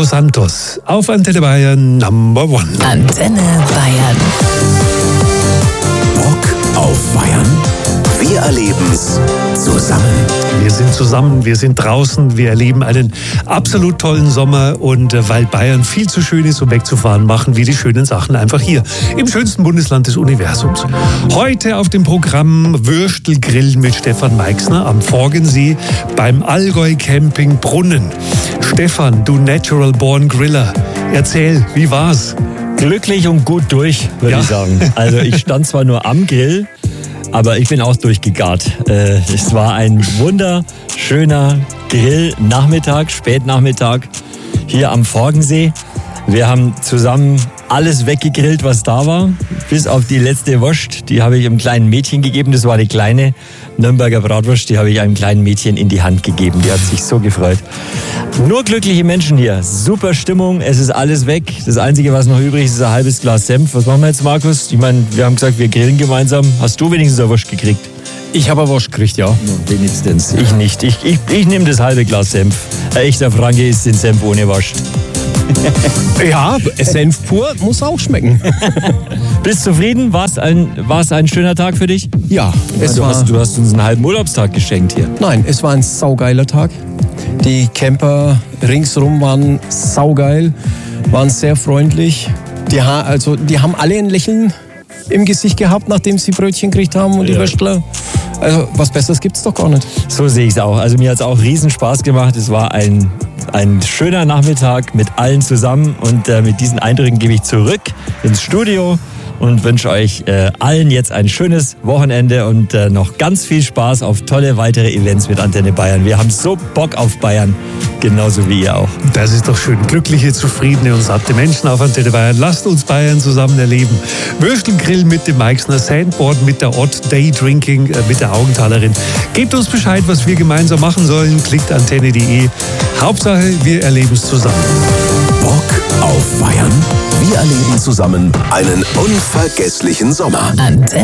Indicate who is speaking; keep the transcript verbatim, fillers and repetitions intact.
Speaker 1: Marco Santos auf Antenne Bayern Number One.
Speaker 2: Antenne Bayern.
Speaker 3: Bock auf Bayern? Wir erleben's zusammen.
Speaker 1: Wir sind zusammen, wir sind draußen, wir erleben einen absolut tollen Sommer und äh, weil Bayern viel zu schön ist, um wegzufahren, machen wir die schönen Sachen einfach hier, im schönsten Bundesland des Universums. Heute auf dem Programm Würstelgrill mit Stefan Meixner am Forgensee beim Allgäu Camping Brunnen. Stefan, du Natural Born Griller, erzähl, wie war's?
Speaker 4: Glücklich und gut durch, würde
Speaker 1: Ja.
Speaker 4: ich sagen. Also ich stand zwar nur am Grill, aber ich bin auch durchgegart. Äh, es war ein wunderschöner Grillnachmittag, Spätnachmittag hier am Forgensee. Wir haben zusammen alles weggegrillt, was da war, bis auf die letzte Wurst. Die habe ich einem kleinen Mädchen gegeben. Das war die kleine Nürnberger Bratwurst. Die habe ich einem kleinen Mädchen in die Hand gegeben. Die hat sich so gefreut. Nur glückliche Menschen hier. Super Stimmung. Es ist alles weg. Das Einzige, was noch übrig ist, ist ein halbes Glas Senf. Was machen wir jetzt, Markus? Ich meine, wir haben gesagt, wir grillen gemeinsam. Hast du wenigstens eine Wurst gekriegt?
Speaker 5: Ich habe eine Wurst gekriegt, ja.
Speaker 4: Wenigstens. Ich nicht. Ich, ich, ich nehme das halbe Glas Senf. Ein echter Franke isst den Senf ohne Wurst.
Speaker 5: Ja, Senf pur muss auch schmecken.
Speaker 4: Bist du zufrieden? War es ein, war's ein schöner Tag für dich?
Speaker 5: Ja, es
Speaker 4: du,
Speaker 5: war,
Speaker 4: hast, du hast uns einen halben Urlaubstag geschenkt hier.
Speaker 5: nein, es war ein saugeiler Tag. Die Camper ringsrum waren saugeil, waren sehr freundlich. Die, ha- also, die haben alle ein Lächeln im Gesicht gehabt, nachdem sie Brötchen gekriegt haben und die
Speaker 4: Ja.
Speaker 5: Würstler. Also was Besseres gibt's doch gar nicht.
Speaker 4: So sehe ich es auch. Also mir hat es auch riesen Spaß gemacht. Es war ein, ein schöner Nachmittag mit allen zusammen und äh, mit diesen Eindrücken gebe ich zurück ins Studio und wünsche euch äh, allen jetzt ein schönes Wochenende und äh, noch ganz viel Spaß auf tolle weitere Events mit Antenne Bayern. Wir haben so Bock auf Bayern, genauso wie ihr auch.
Speaker 1: Das ist doch schön. Glückliche, zufriedene und satte Menschen auf Antenne Bayern. Lasst uns Bayern zusammen erleben. Würstelgrill mit dem Meixner, Sandboard mit der Ott, Daydrinking äh, mit der Augenthalerin. Gebt uns Bescheid, was wir gemeinsam machen sollen. Klickt antenne punkt de. Hauptsache, wir erleben es zusammen.
Speaker 3: Bock auf Bayern? Wir erleben zusammen einen unvergesslichen Sommer.
Speaker 2: Antenne